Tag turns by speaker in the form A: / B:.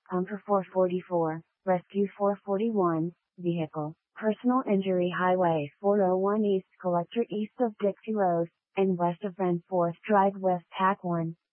A: Pumper 444, Rescue 441, Vehicle, Personal Injury Highway 401 East Collector east of Dixie Road, and west of Ranforth Drive West Pack 1.